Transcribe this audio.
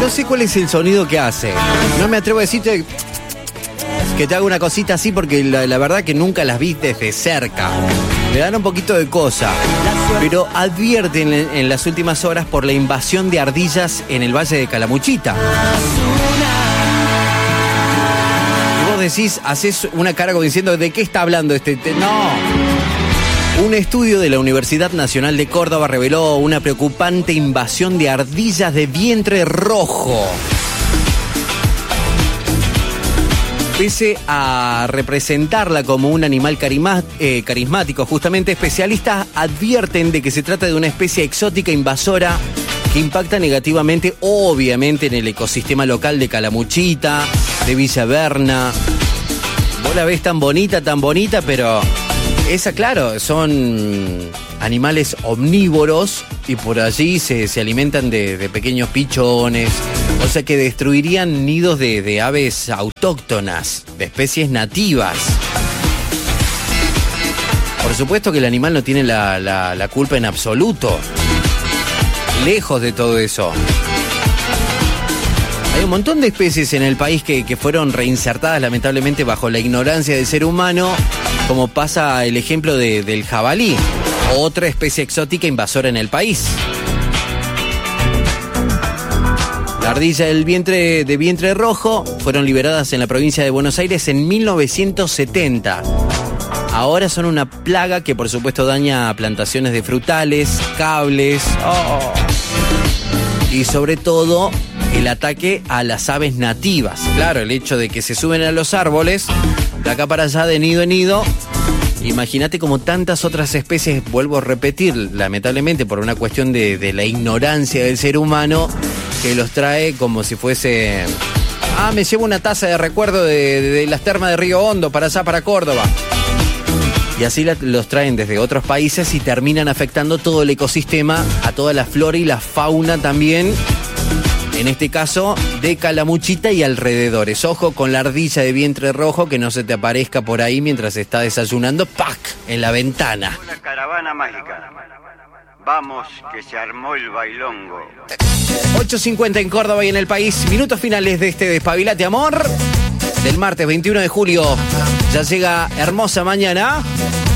no sé cuál es el sonido que hace. No me atrevo a decirte que te haga una cosita así porque la verdad que nunca las vi desde cerca. Me dan un poquito de cosa. Pero advierten en las últimas horas por la invasión de ardillas en el Valle de Calamuchita. Y vos decís, haces una cara como diciendo, ¿de qué está hablando este? No. Un estudio de la Universidad Nacional de Córdoba reveló una preocupante invasión de ardillas de vientre rojo. Pese a representarla como un animal carismático, justamente especialistas advierten de que se trata de una especie exótica invasora que impacta negativamente, obviamente, en el ecosistema local de Calamuchita, de Villa Berna. Vos la ves tan bonita, pero esa, claro, son animales omnívoros y por allí se alimentan de pequeños pichones, o sea que destruirían nidos de aves autóctonas, de especies nativas. Por supuesto que el animal no tiene la culpa en absoluto, lejos de todo eso. Hay un montón de especies en el país que fueron reinsertadas lamentablemente bajo la ignorancia del ser humano, como pasa el ejemplo del jabalí, otra especie exótica invasora en el país. La ardilla de vientre rojo fueron liberadas en la provincia de Buenos Aires en 1970. Ahora son una plaga que por supuesto daña plantaciones de frutales, cables, y sobre todo el ataque a las aves nativas. Claro, el hecho de que se suben a los árboles, de acá para allá, de nido en nido. Imagínate como tantas otras especies, vuelvo a repetir, lamentablemente por una cuestión de la ignorancia del ser humano, que los trae como si fuese... me llevo una taza de recuerdo de las termas de Río Hondo para allá, para Córdoba. Y así los traen desde otros países y terminan afectando todo el ecosistema, a toda la flora y la fauna también, en este caso de Calamuchita y alrededores. Ojo con la ardilla de vientre rojo, que no se te aparezca por ahí mientras está desayunando, ¡pac!, en la ventana. Una caravana mágica. Vamos, que se armó el bailongo. 8:50 en Córdoba y en el país. Minutos finales de este Despabilate Amor del martes 21 de julio. Ya llega hermosa mañana.